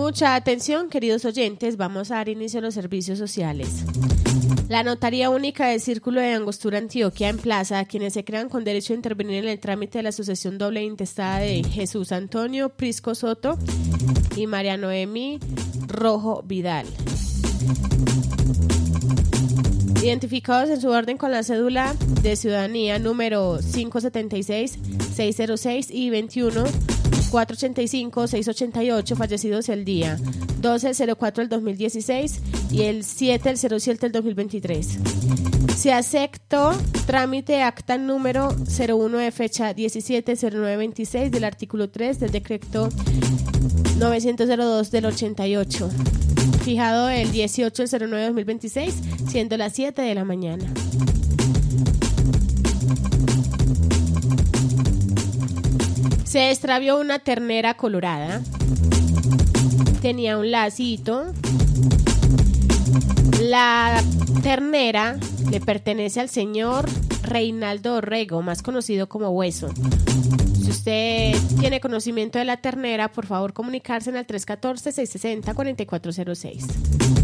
Mucha atención, queridos oyentes, vamos a dar inicio a los servicios sociales. La Notaría Única del Círculo de Angostura, Antioquia, emplaza a quienes se crean con derecho a intervenir en el trámite de la sucesión doble intestada de Jesús Antonio Prisco Soto y María Noemí Rojo Vidal, identificados en su orden con la cédula de ciudadanía número 576-606 y 21-485-688, fallecidos el día 12/04 del 2016 y el 7/07 del 2023. Se aceptó trámite acta número 01 de fecha 17/09/26 del artículo 3 del decreto 902 del 88, fijado el 18/09/2026, siendo las 7 de la mañana. Se extravió una ternera colorada. Tenía un lacito. La ternera le pertenece al señor Reinaldo Orrego, más conocido como Hueso. Si usted tiene conocimiento de la ternera, por favor comunicarse en al 314-660-4406.